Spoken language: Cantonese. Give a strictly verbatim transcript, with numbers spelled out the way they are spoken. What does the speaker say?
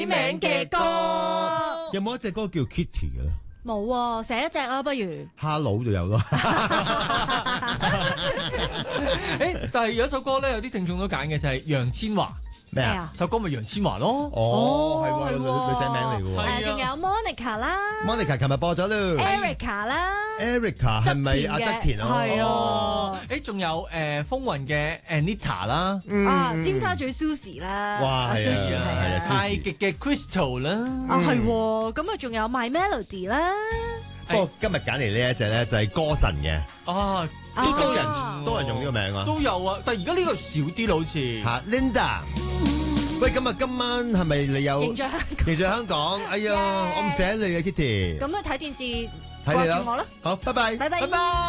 名嘅歌。 有冇一隻歌叫 Kitty 嘅咧？ 冇喎，寫一隻啦，不如。 Hello 就有咯。 誒，但係有一首歌咧，有啲聽眾都揀嘅就係楊千嬅。 咩啊？ 首歌咪楊千嬅咯。 哦，係喎， 係喎女女仔名嚟嘅喎。 誒，仲有 Monica 啦 Monica 琴日播咗咯。 ，Erica 啦 Erica 係咪阿側田啊？ 係哦啊，， 誒，仲有誒風雲嘅 Anita 啦， 啊，尖沙咀 Susie 啦， 哇，係啊， Susie 係啊， 太極嘅 Crystal 啦。 啊係喎，咁啊仲有 My Melody 啦， 不過今日揀嚟呢一隻咧就係歌神嘅， 啊， 都多人啊多人用呢個名啊。 都有啊，但係而家呢個少啲啦，好似。 嚇 Linda，喂，咁啊今晚係咪你有形象香港。 形象香港？哎呀， Yeah 我唔寫你嘅 Kitty， 咁啊睇電視睇你啦掛住我啦， 好，拜拜。 拜拜拜。拜。